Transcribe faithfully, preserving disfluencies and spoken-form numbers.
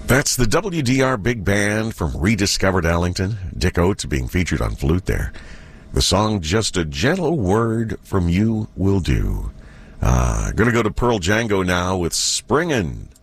That's the W D R Big Band from Rediscovered Ellington. Dick Oates being featured on flute there. The song, Just a Gentle Word from You Will Do. Uh, gonna go to Pearl Django now with Springin'.